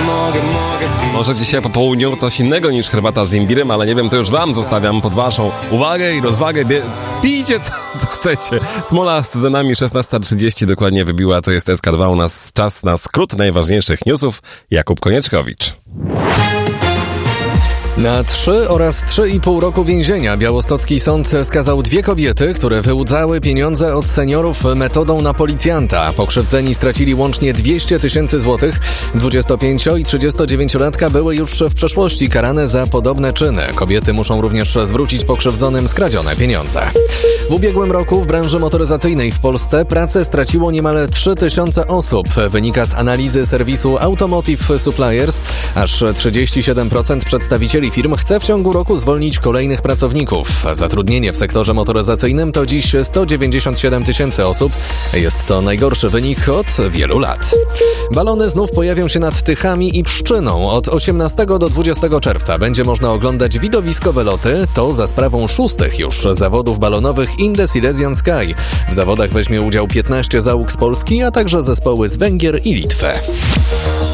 Może dzisiaj po południu coś innego niż herbata z imbirem, ale nie wiem, to już wam zostawiam pod waszą uwagę i rozwagę. Pijcie co chcecie. Smola za nami 16:30 dokładnie wybiła, to jest SK2, u nas czas na skrót najważniejszych newsów. Jakub Konieczkowicz. Na 3 oraz 3,5 roku więzienia białostocki sąd skazał 2 kobiety, które wyłudzały pieniądze od seniorów metodą na policjanta. Pokrzywdzeni stracili łącznie 200 000 złotych. 25 i 39-latka były już w przeszłości karane za podobne czyny. Kobiety muszą również zwrócić pokrzywdzonym skradzione pieniądze. W ubiegłym roku w branży motoryzacyjnej w Polsce pracę straciło niemal 3000 osób. Wynika z analizy serwisu Automotive Suppliers. Aż 37% przedstawicieli firm chce w ciągu roku zwolnić kolejnych pracowników. Zatrudnienie w sektorze motoryzacyjnym to dziś 197 000 osób. Jest to najgorszy wynik od wielu lat. Balony znów pojawią się nad Tychami i Pszczyną. Od 18 do 20 czerwca będzie można oglądać widowiskowe loty. To za sprawą 6. już zawodów balonowych In the Silesian Sky. W zawodach weźmie udział 15 załóg z Polski, a także zespoły z Węgier i Litwy.